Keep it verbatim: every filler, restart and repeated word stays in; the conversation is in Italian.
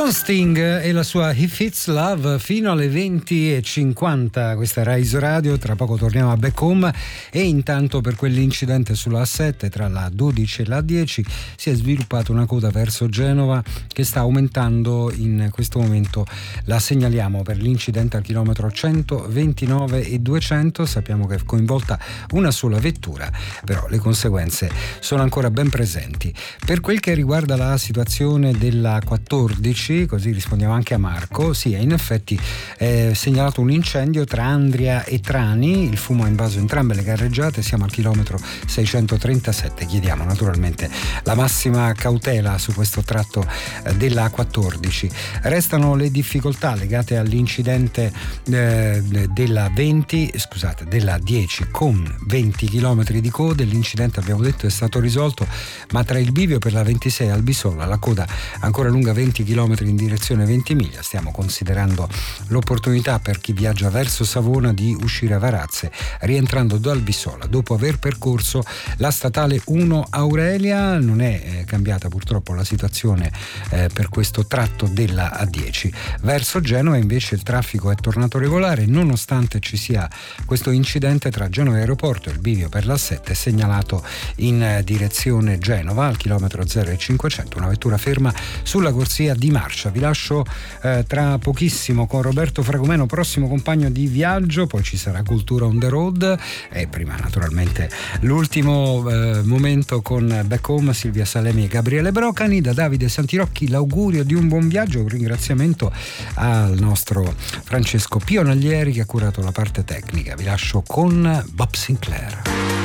Con Sting e la sua If It's Love fino alle venti e cinquanta. Questa è Rise Radio, tra poco torniamo a Back Home. E intanto, per quell'incidente sulla A sette tra la dodici e la dieci, si è sviluppata una coda verso Genova che sta aumentando in questo momento. La segnaliamo per l'incidente al chilometro centoventinove e duecento. Sappiamo che è coinvolta una sola vettura, però le conseguenze sono ancora ben presenti. Per quel che riguarda la situazione della quattordici, così rispondiamo anche a Marco, sì, in effetti è segnalato un incendio tra Andria e Trani, il fumo ha invaso entrambe le carreggiate, siamo al chilometro seicentotrentasette. Chiediamo naturalmente la massima cautela su questo tratto della quattordici. Restano le difficoltà legate all'incidente eh, della venti, scusate, della dieci con venti chilometri di coda. L'incidente, abbiamo detto, è stato risolto, ma tra il bivio per la ventisei e Albisola la coda ancora lunga venti chilometri in direzione Ventimiglia. Stiamo considerando l'opportunità per chi viaggia verso Savona di uscire a Varazze rientrando da Albisola dopo aver percorso la statale uno Aurelia. Non è eh, cambiata purtroppo la situazione eh, per questo tratto della A dieci. Verso Genova invece il traffico è tornato regolare nonostante ci sia questo incidente tra Genova e aeroporto. Il bivio per l'A sette è segnalato in eh, direzione Genova al chilometro zero e cinquecento, una vettura ferma sulla corsia di marcia. Vi lascio eh, tra pochissimo con Roberto Fragomeno, prossimo compagno di viaggio, poi ci sarà Cultura on the road e prima naturalmente l'ultimo eh, momento con Back Home, Silvia Salemi e Gabriele Brocani. Da Davide Santirocchi l'augurio di un buon viaggio, un ringraziamento al nostro Francesco Pionaglieri che ha curato la parte tecnica. Vi lascio con Bob Sinclair.